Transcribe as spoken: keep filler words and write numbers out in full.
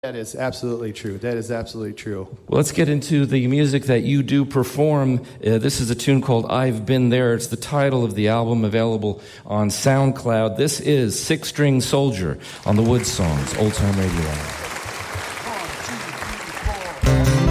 That is absolutely true. That is absolutely true. Well, let's get into the music that you do perform. Uh, this is a tune called I've Been There. It's the title of the album, available on SoundCloud. This is Six String Soldier on the Wood Songs, Old Time Radio Hour.